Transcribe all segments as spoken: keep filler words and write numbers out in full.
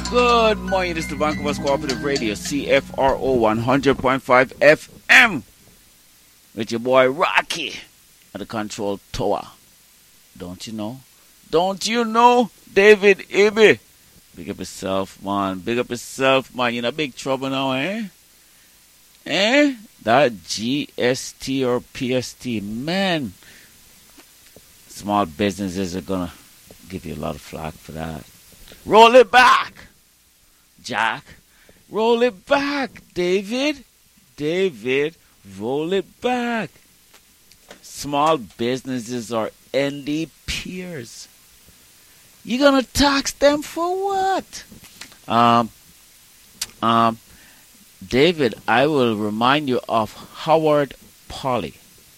Good morning, this is the Vancouver's Cooperative Radio, C F R O one hundred point five F M. With your boy Rocky at the control tower. Don't you know? Don't you know? David Ibe. Big up yourself, man. Big up yourself, man. You're in a big trouble now, eh? Eh? That G S T or P S T, man. Small businesses are gonna give you a lot of flack for that. Roll it back, Jack. Roll it back, David. David, roll it back. Small businesses are N D Pers. You gonna tax them for what? Um, um, David, I will remind you of Howard Pawley.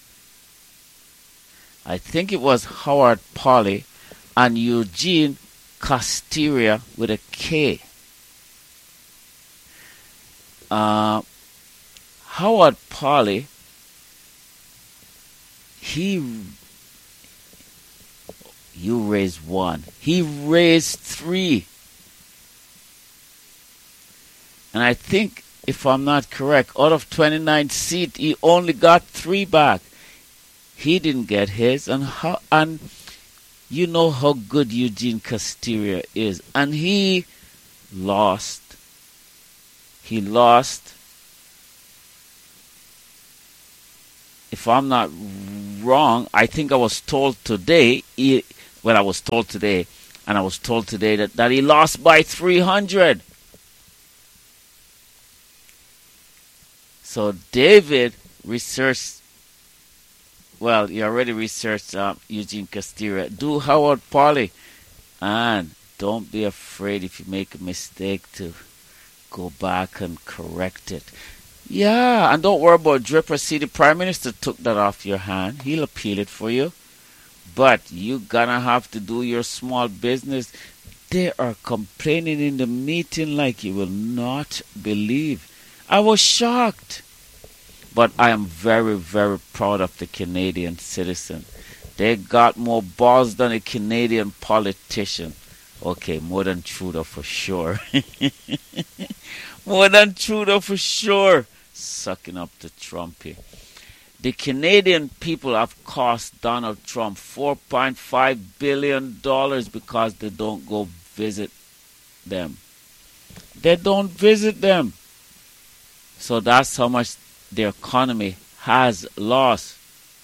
I think it was Howard Pawley and Eugene Costeria with a K. Uh, Howard Pawley, he, you raised one. He raised three. And I think, if I'm not correct, out of twenty-nine seats, he only got three back. He didn't get his, and how, and you know how good Eugene Costeria is, and he lost. He lost. If I'm not wrong, I think I was told today. He, well, I was told today, and I was told today that, that he lost by three hundred. So David researched. Well, you already researched uh, Eugene Costeria. Do Howard Pawley. And don't be afraid if you make a mistake to go back and correct it. Yeah, and don't worry about Dripper. See, the Prime Minister took that off your hand. He'll appeal it for you. But you gonna have to do your small business. They are complaining in the meeting like you will not believe. I was shocked. But I am very, very proud of the Canadian citizen. They got more balls than a Canadian politician. Okay, more than Trudeau for sure. More than Trudeau for sure. Sucking up to Trumpy. The Canadian people have cost Donald Trump four point five billion dollars because they don't go visit them. They don't visit them. So that's how much their economy has lost.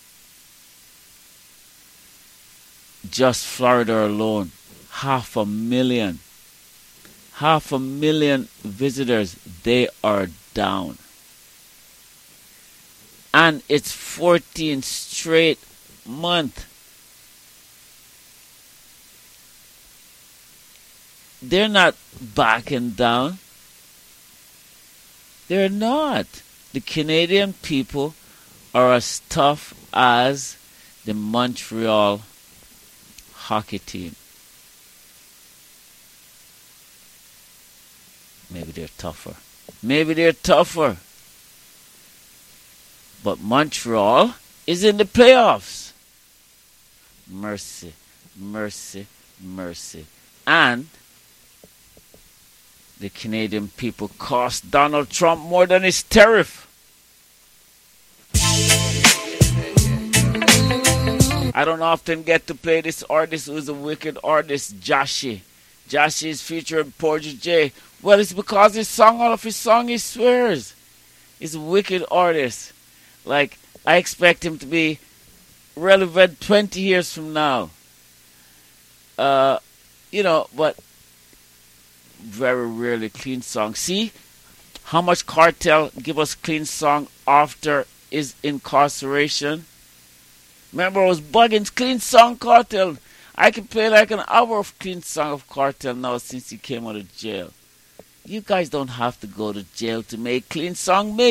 Just Florida alone, half a million. Half a million visitors, they are down. And it's fourteen straight months. They're not backing down. They're not. The Canadian people are as tough as the Montreal hockey team. Maybe they're tougher. Maybe they're tougher. But Montreal is in the playoffs. Mercy, mercy, mercy. And the Canadian people cost Donald Trump more than his tariff. I don't often get to play this artist who's a wicked artist, Joshy. Joshy is featuring Porgy J. Well, it's because his song, all of his song, he swears. He's a wicked artist. Like, I expect him to be relevant twenty years from now. Uh, you know, but very rarely clean song. See how much Cartel give us clean song after his incarceration? Remember, I was bugging clean song Cartel. I can play like an hour of clean song of Cartel now since he came out of jail. You guys don't have to go to jail to make clean song. Make